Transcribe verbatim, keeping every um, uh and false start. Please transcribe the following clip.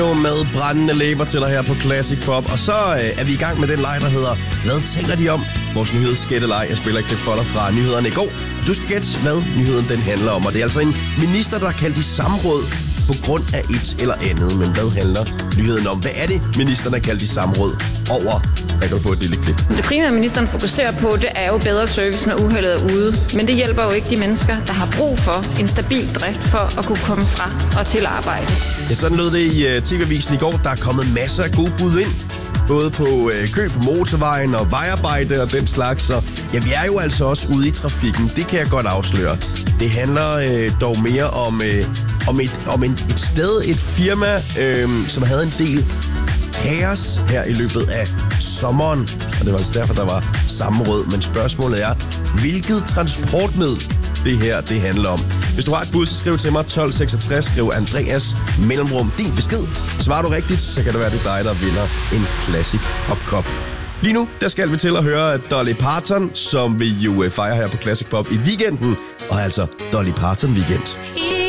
med brændende læber til dig her på Classic Pop. Og så øh, er vi i gang med den leg, der hedder Hvad tænker de om? Vores nyhedsgætteleg. Jeg spiller et klip for dig fra nyhederne i går. Du skal gætte, hvad nyheden den handler om. Og det er altså en minister, der er kaldt i samråd på grund af et eller andet. Men hvad handler nyheden om? Hvad er det, ministeren er kaldt i samråd over? Jeg kan få et lille klip. Det primære, ministeren fokuserer på, det er jo bedre service, når uheldet er ude. Men det hjælper jo ikke de mennesker, der har brug for en stabil drift for at kunne komme fra og til arbejde. Ja, sådan lød det i uh, T V-avisen i går. Der er kommet masser af gode bud ind. Både på øh, kø på motorvejen og vejarbejde og den slags. Så ja, vi er jo altså også ude i trafikken. Det kan jeg godt afsløre. Det handler øh, dog mere om, øh, om, et, om en, et sted, et firma, øh, som havde en del kaos her i løbet af sommeren. Og det var altså derfor, der var sammenrød. Men spørgsmålet er, hvilket transportmiddel det her det handler om? Hvis du har et bud, så skriv til mig tolv seksogtres, skriv Andreas mellemrum din besked. Svarer du rigtigt, så kan det være, det er dig, der vinder en Classic Pop Cup. Lige nu, der skal vi til at høre Dolly Parton, som vi jo fejrer her på Classic Pop i weekenden, og altså Dolly Parton Weekend.